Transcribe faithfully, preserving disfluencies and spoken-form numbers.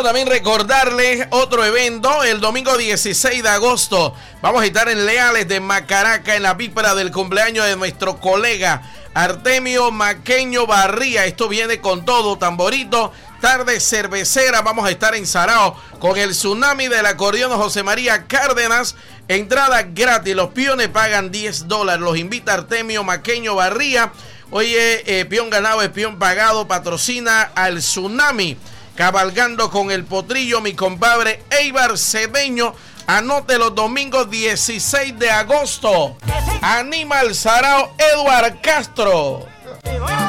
Bueno, también recordarles otro evento, el domingo dieciséis de agosto. Vamos a estar en Leales de Macaraca en la víspera del cumpleaños de nuestro colega Artemio Maqueño Barría. Esto viene con todo, tamborito, tarde cervecera. Vamos a estar en Sarao con el tsunami del acordeón José María Cárdenas. Entrada gratis, los peones pagan diez dólares. Los invita Artemio Maqueño Barría. Oye, eh, peón ganado es peón pagado, patrocina al tsunami. Cabalgando con el potrillo, mi compadre Eibar Cedeño. Anote los domingos dieciséis de agosto. Anima el Sarao Eduard Castro.